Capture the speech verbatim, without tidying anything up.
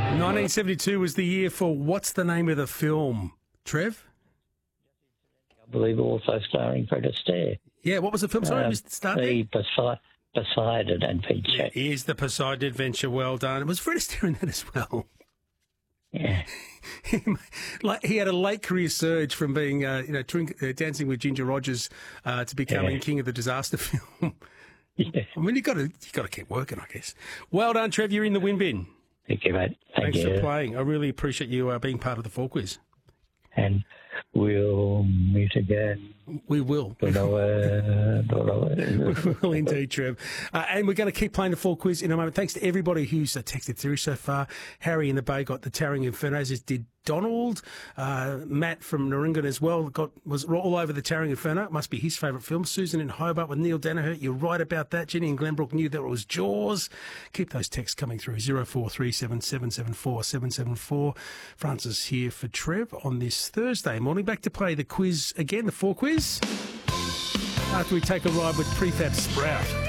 nineteen seventy-two was the year for what's the name of the film? Trev? I believe also starring Fred Astaire. Yeah, what was the film? Sorry, Uh, Mister Start The Posei- Poseidon Adventure. It is the Poseidon Adventure. Well done. It was Fred Astaire in that as well. Yeah. Like he had a late career surge from being, uh, you know, drink, uh, dancing with Ginger Rogers uh, to becoming Yeah. king of the disaster film. Yeah. I mean, you got to you got to keep working, I guess. Well done, Trev. You're in the win bin. Thank you, mate. Thank Thanks you. for playing. I really appreciate you uh, being part of the Fall Quiz. And we'll meet again. We will. Don't know where, don't know where. Well, indeed, Trev. Uh, and we're going to keep playing the Fall Quiz in a moment. Thanks to everybody who's uh, texted through so far. Harry in the Bay got the Towering Infernos, as did Donald. Uh, Matt from Narungan as well got was all over the Towering Inferno. It must be his favourite film. Susan in Hobart with Neil Danaher. You're right about that. Jenny in Glenbrook knew that it was Jaws. Keep those texts coming through. zero four three seven seven seven four seven seven four. Francis here for Trev on this Thursday morning. Back to play the quiz again, the Fall Quiz. After we take a ride with Prefab Sprout.